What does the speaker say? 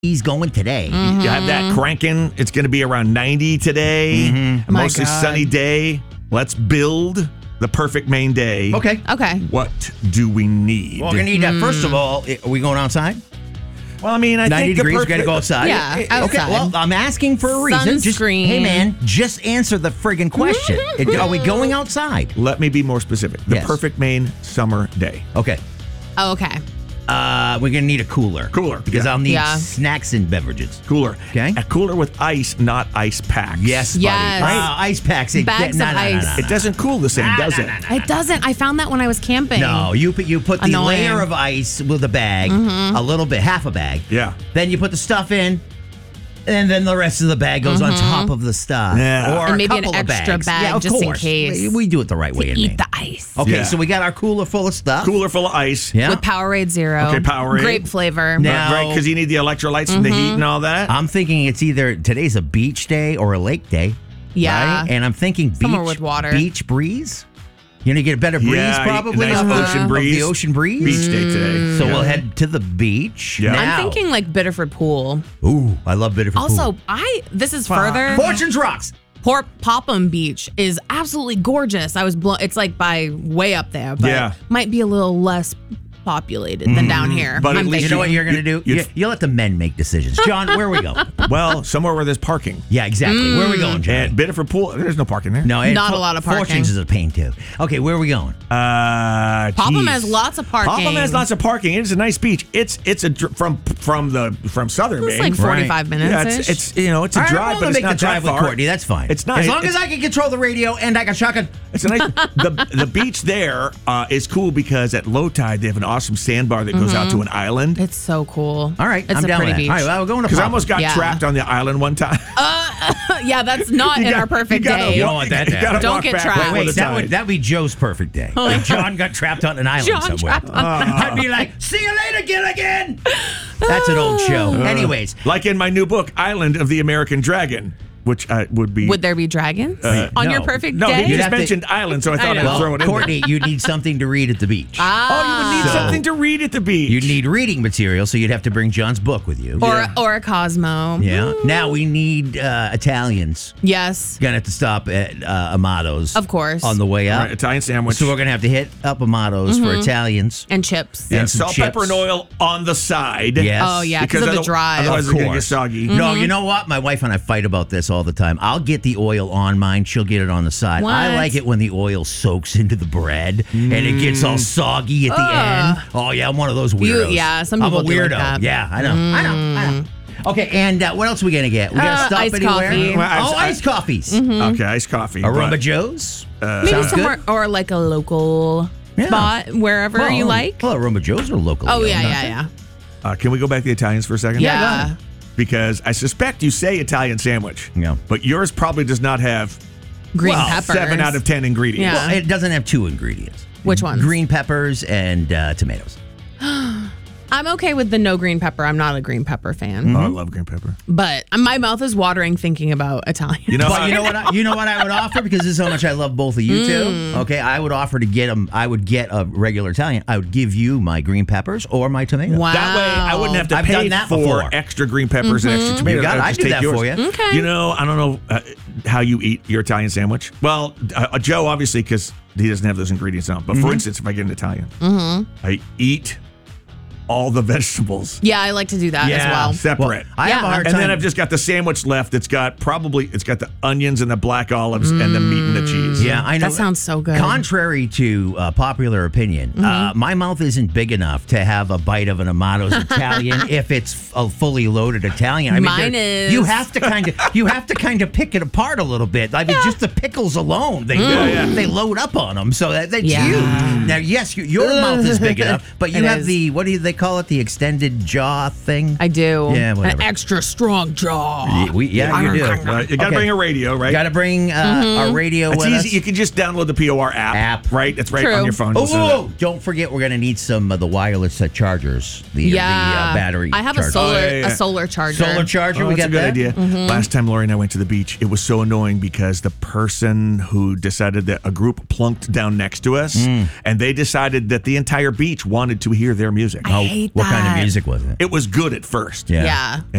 He's going today. You have that cranking. It's going to be around 90 today. A My mostly God. sunny day. Let's build the perfect Maine day. Okay. Okay. What do we need? Well, we're going to need, first of all, are we going outside? Well, I mean, I 90 think degrees, we got to go outside. Yeah, Okay, outside. well, I'm asking for a reason. Just, Sunscreen. hey, man, just answer the friggin' question. Are we going outside? Let me be more specific. The Yes. perfect Maine summer day. Okay. Oh, okay. We're going to need a cooler. Because yeah. I'll need Yeah. snacks and beverages. Cooler. Okay. A cooler with ice, not ice packs. Yes, buddy. Yes. Ice packs. Bags of ice. It doesn't cool the same, does it? It doesn't. I found that when I was camping. No, you put the Annoying. layer of ice with a bag, a little bit, half a bag. Yeah. Then you put the stuff in, and then the rest of the bag goes on top of the stuff. Yeah. Or And a maybe an couple of extra bags. bag Yeah, of just in course. case. We do it the right way To in eat Maine. the ice. Okay, Yeah. so we got our cooler full of stuff. Cooler full of ice. Yeah. With Powerade Zero. Okay, Powerade. Grape flavor. Now- Right, because you need the electrolytes and the heat and all that. I'm thinking it's either today's a beach day or a lake day. Yeah. Right? And I'm thinking Somewhere beach with water. Beach breeze. You're gonna get a better breeze, Yeah, probably. nice of the- ocean of breeze. The ocean breeze. Beach day today. So Yeah. we'll head to the beach. Yeah. Now. I'm thinking like Biddeford Pool. Ooh, I love Biddeford Also, Pool. this is further. Fortunes Rocks. Port Popham Beach is absolutely gorgeous. I was it's like by way up there, but Yeah. might be a little less populated than down here. But at I'm least You thinking. know what you're gonna do? You let the men make decisions. John, where are we going? Well, somewhere where there's parking. Yeah, exactly. Where are we going, John? And Biddeford Pool, there's no parking there. No, and Not a lot of parking. Fortunes is a pain too. Okay, where are we going? Popham geez. has lots of parking. Popham has lots of parking. It's a nice beach. It's from southern It's Maine. like 45 minutes. Yeah, it's it's a All right, drive, I'm but gonna it's make not the drive that with far. Courtney. That's fine. It's not. As long It's- as I can control the radio and I got shotgun. It's a nice. the beach there is cool because at low tide they have an awesome sandbar that goes out to an island. It's so cool. All right, it's I'm a down pretty with that. beach. All right, well, we're going to Because I Popham. almost got Yeah. trapped on the island one time. Yeah, that's not in our perfect day. You don't want that to happen. Don't walk get back trapped. before Wait, the that tide. would be Joe's perfect day. Like John got trapped on an island John somewhere. trapped I'd be like, "See you later, Gilligan." That's an old show. Anyways, Like in my new book, Island of the American Dragon, which would be. Would there be dragons on no. your perfect no, day? he You'd just have to- mentioned island, so I thought I I'd know. throw it in Courtney, you need something to read at the beach. there. Oh, you would need So- something to read at the beach. You need reading material, so you'd have to bring John's book with you. or a Cosmo. Yeah. Now we need Italians. Yes, Gonna have to stop at Amato's. Of course. On the way All up. right, Italian sandwich. So we're gonna have to hit up Amato's for Italians. and chips. yeah, and some salt, pepper, chips. and oil on the side. Yes. Oh yeah, because of the other- drive. Otherwise, Of it's going to get course. soggy. No, you know what? My wife and I fight about this all the time. I'll get the oil on mine. She'll get it on the side. I What? like it when the oil soaks into the bread and it gets all soggy at the end. Oh yeah, I'm one of those weirdos. yeah, some I'm people a do like weirdo. that. Yeah, I know. Okay, and what else are we gonna get? We gonna stop iced anywhere? coffee. Well, Iced coffees. Okay, iced coffee. Aroma but- Joe's. Maybe Sounds somewhere good. or like a local Yeah. spot wherever you like. Well, Aroma Joe's are local. Oh yeah. Can we go back to the Italians for a second? Yeah. Because I suspect you say Italian sandwich. Yeah. But yours probably does not have Green peppers. 7 out of 10 ingredients. Yeah. Well, it doesn't have 2 ingredients. Which ones? Green peppers and tomatoes. I'm okay with the no green pepper. I'm not a green pepper fan, Oh, I love green pepper. but my mouth is watering thinking about Italian. You know, But you know what? You know what I would offer, because this is how much I love both of you two. Okay, I would offer to get them. I would get a regular Italian. I would give you my green peppers or my tomatoes. Wow. that way I wouldn't have to I've pay done that for before. extra green peppers and extra tomatoes. You got it. I'd I just do take that yours. for you. Okay. You know, I don't know how you eat your Italian sandwich. Well, Joe, obviously, because he doesn't have those ingredients on. But for instance, if I get an Italian, I eat all the vegetables Yeah, I like to do that as well. separate. I have a Yeah. hard And time. then I've just got the sandwich left. It's got the onions and the black olives and the meat and the cheese. Yeah, I know. That sounds so good. Contrary to popular opinion, my mouth isn't big enough to have a bite of an Amato's Italian if it's a fully loaded Italian. I mean, Mine they're- is. You have to kind of pick it apart a little bit. I mean, just the pickles alone, they load up on them, so that's Yeah. huge. Now, yes, your mouth is big enough, but you It have is. the, what do they call it, the extended jaw thing? I do. Yeah, whatever. An extra strong jaw. Yeah, you do. You got to bring a radio, right? Got to bring a radio It's with easy. us. You can just download the POR app. Right? It's right True. on your phone. Oh, Just do that. don't forget, we're going to need some of the wireless chargers, the battery I have chargers. a solar charger. Solar charger, Oh, we that's got a good that? idea. Last time Lori and I went to the beach, it was so annoying because the person who decided that a group plunked down next to us, and they decided that the entire beach wanted to hear their music. I hate What kind of that. music was it? It was good at first. Yeah.